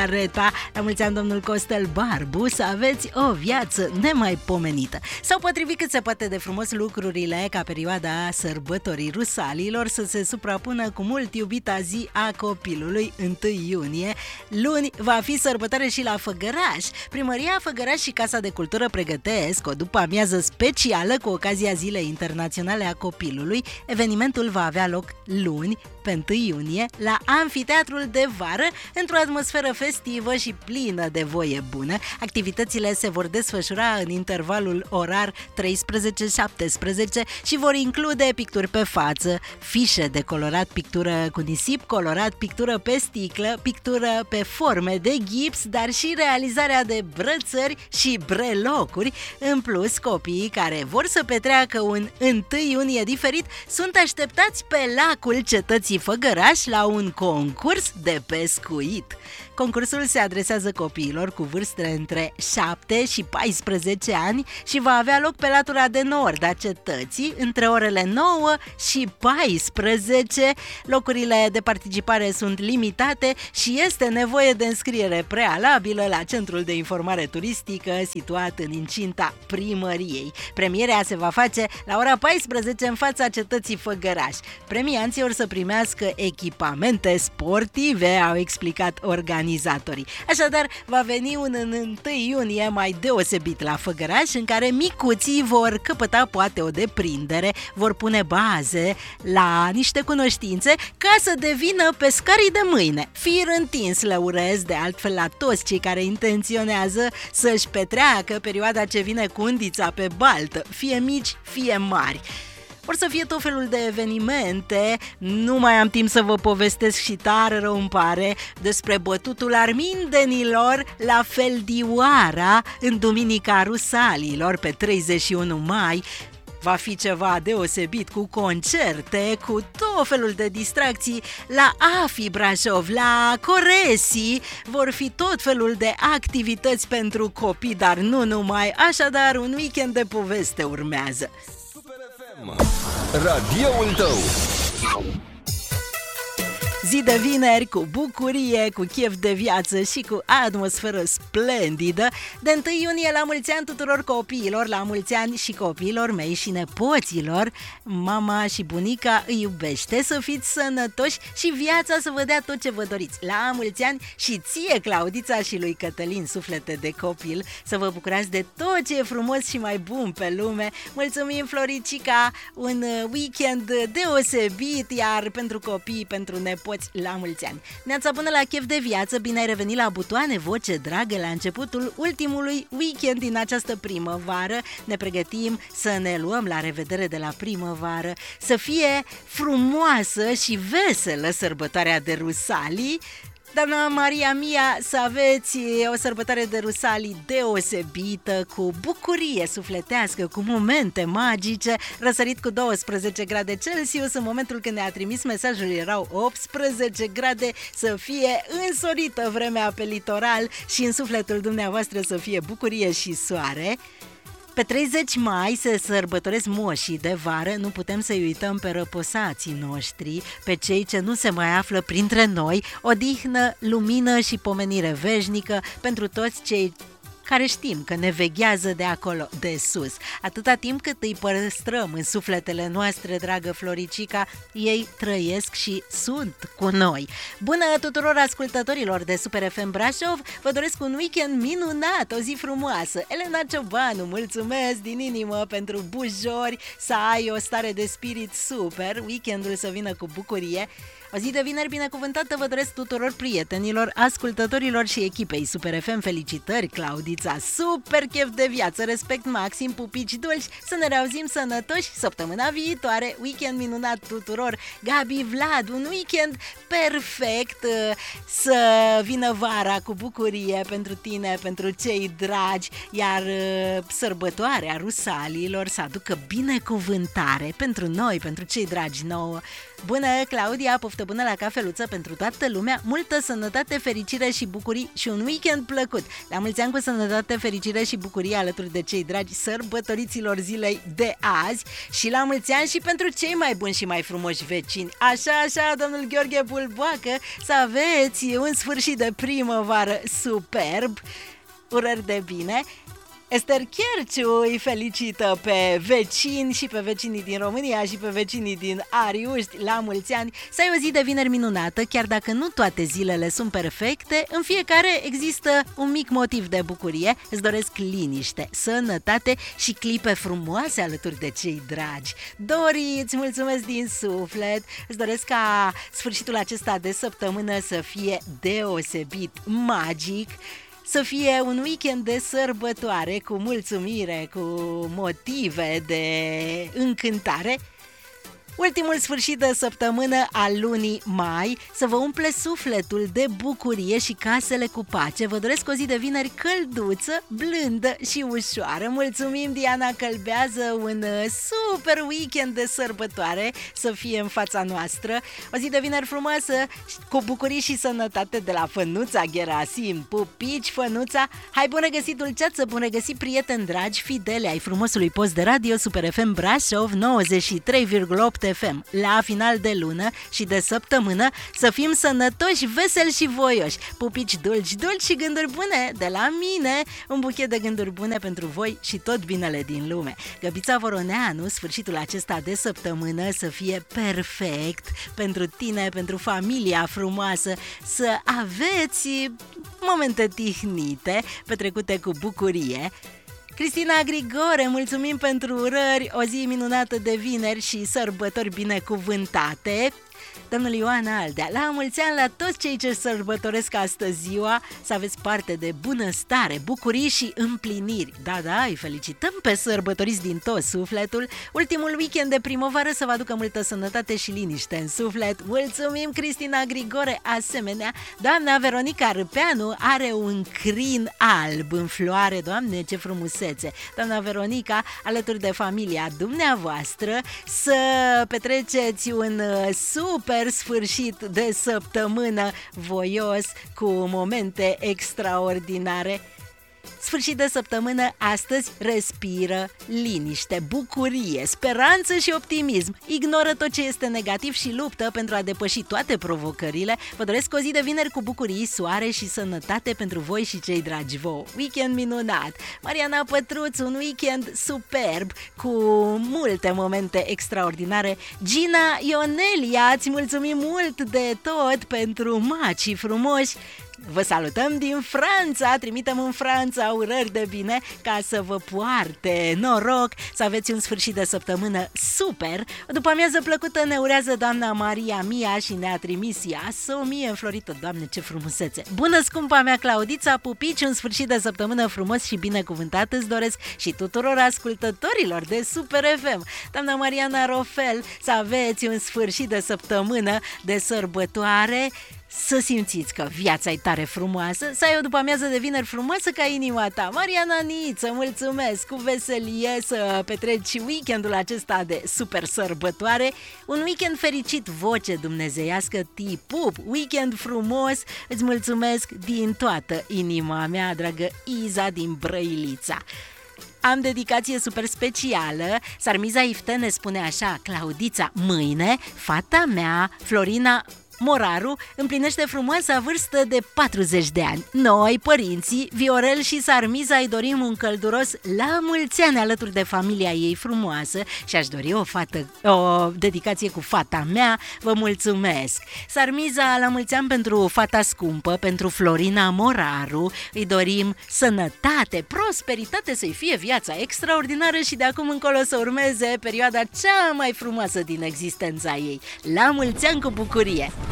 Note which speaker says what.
Speaker 1: Reta, la mulți ani domnul Costel Barbu, să aveți o viață nemaipomenită. S-au potrivit cât se poate de frumos lucrurile ca perioada sărbătorii rusalilor să se suprapună cu mult iubita zi a copilului, 1 iunie. Luni va fi sărbătoare și la Făgăraș. Primăria Făgăraș și Casa de Cultură pregătesc o după-amiază specială cu ocazia Zilei Internaționale a Copilului. Evenimentul va avea loc luni, pe 1 iunie, la Amfiteatrul de Vară, într-o atmosferă festivă și plină de voie bună. Activitățile se vor desfășura în intervalul orar 13-17 și vor include picturi pe față, fișe de colorat, pictură cu nisip colorat, pictură pe sticlă, pictură pe forme de gips, dar și realizarea de brățări și brelocuri. În plus, copiii care vor să petreacă un 1 iunie diferit sunt așteptați pe lacul cetății Făgăraș la un concurs de pescuit. Concursul se adresează copiilor cu vârste între 7 și 14 ani și va avea loc pe latura de nord a cetății între orele 9 și 14. Locurile de participare sunt limitate și este nevoie de înscriere prealabilă la Centrul de Informare Turistică situat în incinta primăriei. Premierea se va face la ora 14 în fața cetății Făgăraș. Premianții or să primească echipamente sportive, au explicat organizatorii. Așadar, va veni un 1 iunie mai deosebit la Făgăraș, în care micuții vor căpăta poate o deprindere, vor pune baze la niște cunoștințe ca să devină pescarii de mâine. Fir întins le urez de altfel la toți cei care intenționează să-și petreacă perioada ce vine cu undița pe baltă, fie mici, fie mari. Or să fie tot felul de evenimente, nu mai am timp să vă povestesc și tare rău îmi pare despre bătutul armindenilor la Feldioara în Duminica Rusalilor pe 31 mai. Va fi ceva deosebit, cu concerte, cu tot felul de distracții. La AFI Brașov, la Coresi, vor fi tot felul de activități pentru copii, dar nu numai. Așadar, un weekend de poveste urmează.
Speaker 2: Radioul tău.
Speaker 1: Zi de vineri cu bucurie, cu chef de viață și cu atmosferă splendidă. De 1 iunie la mulți ani tuturor copiilor, la mulți ani și copiilor mei și nepoților. Mama și bunica îi iubește, să fiți sănătoși și viața să vă dea tot ce vă doriți. La mulți ani și ție, Claudița, și lui Cătălin, suflete de copil, să vă bucurați de tot ce e frumos și mai bun pe lume. Mulțumim, Floricica, un weekend deosebit, iar pentru copii, pentru nepoți, la mulți ani. Neața bună, la chef de viață, bine ai revenit la Butoane, voce dragă, la începutul ultimului weekend din această primăvară. Ne pregătim să ne luăm la revedere de la primăvară, să fie frumoasă și veselă sărbătoarea de Rusalii. Doamna Maria Mia, să aveți o sărbătoare de Rusalii deosebită, cu bucurie sufletească, cu momente magice. Răsărit cu 12 grade Celsius, în momentul când ne-a trimis mesajul erau 18 grade. Să fie însorită vremea pe litoral și în sufletul dumneavoastră să fie bucurie și soare. Pe 30 mai se sărbătoresc moșii de vară, nu putem să-i uităm pe răposații noștri, pe cei ce nu se mai află printre noi. Odihnă, lumină și pomenire veșnică pentru toți cei care știm că ne veghează de acolo, de sus. Atâta timp cât îi păstrăm în sufletele noastre, dragă Floricica, ei trăiesc și sunt cu noi. Bună tuturor ascultătorilor de Super FM Brașov, vă doresc un weekend minunat, o zi frumoasă. Elena Ciobanu, mulțumesc din inimă pentru bujori, să ai o stare de spirit super, weekendul să vină cu bucurie. O zi de vineri binecuvântată vă doresc tuturor prietenilor, ascultătorilor și echipei Super FM. Felicitări, Claudița, super chef de viață, respect maxim, pupici dulci, să ne reauzim sănătoși săptămâna viitoare. Weekend minunat tuturor. Gabi, Vlad, un weekend perfect, să vină vara cu bucurie pentru tine, pentru cei dragi, iar sărbătoarea Rusalilor să aducă binecuvântare pentru noi, pentru cei dragi nouă. Bună, Claudia, poftă așteaptă până la cafeluță pentru toată lumea, multă sănătate, fericire și bucurii și un weekend plăcut. La mulți ani cu sănătate, fericire și bucurie alături de cei dragi sărbătoriților zilei de azi și la mulți ani și pentru cei mai buni și mai frumoși vecini. Așa, domnul Gheorghe Bulboacă, să aveți un sfârșit de primăvară superb, urări de bine. Esther Cherciu îi felicită pe vecini și pe vecinii din România și pe vecinii din Ariuști la mulți ani. Să ai o zi de vineri minunată, chiar dacă nu toate zilele sunt perfecte, în fiecare există un mic motiv de bucurie. Îți doresc liniște, sănătate și clipe frumoase alături de cei dragi. Dori, îți mulțumesc din suflet, îți doresc ca sfârșitul acesta de săptămână să fie deosebit magic, să fie un weekend de sărbătoare cu mulțumire, cu motive de încântare. Ultimul sfârșit de săptămână al lunii mai să vă umple sufletul de bucurie și casele cu pace. Vă doresc o zi de vineri călduță, blândă și ușoară. Mulțumim, Diana Călbează, un super weekend de sărbătoare să fie în fața noastră. O zi de vineri frumoasă, cu bucurii și sănătate de la Fănuța Gerasim. Pupici, Fănuța, hai bun regăsit dulceață, bun regăsit prieteni dragi, fidele ai frumosului post de radio Super FM Brașov 93,8 FM. La final de lună și de săptămână să fim sănătoși, veseli și voioși. Pupici dulci și gânduri bune de la mine. Un buchet de gânduri bune pentru voi și tot binele din lume. Găbița Voroneanu, sfârșitul acesta de săptămână să fie perfect pentru tine, pentru familia frumoasă, să aveți momente tihnite, petrecute cu bucurie. Cristina Grigore, mulțumim pentru urări, o zi minunată de vineri și sărbători binecuvântate. Domnul Ioan Aldea, la mulți ani la toți cei ce sărbătoresc astăzi ziua, să aveți parte de bunăstare, bucurii și împliniri. Da, îi felicităm pe sărbătoriți din tot sufletul. Ultimul weekend de primăvară să vă aducă multă sănătate și liniște în suflet. Mulțumim, Cristina Grigore. Asemenea, doamna Veronica Râpeanu are un crin alb în floare. Doamne, ce frumusețe! Doamna Veronica, alături de familia dumneavoastră, să petreceți un super sfârșit de săptămână voios cu momente extraordinare. Sfârșit de săptămână astăzi respiră liniște, bucurie, speranță și optimism. Ignoră tot ce este negativ și luptă pentru a depăși toate provocările. Vă doresc o zi de vineri cu bucurii, soare și sănătate pentru voi și cei dragi vouă. Weekend minunat! Mariana Pătruț, un weekend superb cu multe momente extraordinare. Gina Ionelia, îți mulțumim mult de tot pentru macii frumoși. Vă salutăm din Franța, trimitem în Franța urări de bine ca să vă poarte noroc, să aveți un sfârșit de săptămână super. După amiază plăcută ne urează doamna Maria Mia și ne-a trimis ea o mie înflorită. Doamne, ce frumusețe! Bună, scumpa mea Claudița, pupici, un sfârșit de săptămână frumos și binecuvântat îți doresc și tuturor ascultătorilor de Super FM. Doamna Mariana Rofel, să aveți un sfârșit de săptămână de sărbătoare, să simțiți că viața e tare frumoasă, să ai o după-amiază de vineri frumoasă ca inima ta. Mariana Niță, mulțumesc, cu veselie să petreci weekendul acesta de super sărbătoare, un weekend fericit, voce dumnezeiască, tipup, weekend frumos, îți mulțumesc din toată inima mea, dragă Iza din Brăilița. Am dedicație super specială, Sarmiza Ifte ne spune așa: Claudița, mâine, fata mea, Florina Moraru, împlinește frumoasa vârstă de 40 de ani. Noi, părinții, Viorel și Sarmiza, îi dorim un călduros la mulți ani alături de familia ei frumoasă și aș dori o dedicație cu fata mea. Vă mulțumesc! Sarmiza, la mulți ani pentru fata scumpă, pentru Florina Moraru, îi dorim sănătate, prosperitate, să-i fie viața extraordinară și de acum încolo să urmeze perioada cea mai frumoasă din existența ei. La mulți ani cu bucurie!